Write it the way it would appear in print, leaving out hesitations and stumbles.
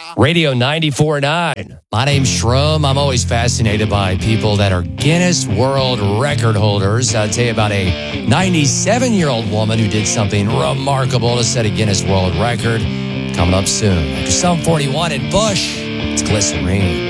Radio 94.9. My name's Shrum. I'm always fascinated by people that are Guinness World Record holders. I'll tell you about a 97-year-old woman who did something remarkable to set a Guinness World Record. Coming up soon. After Sum 41 in Bush, it's Glycerine.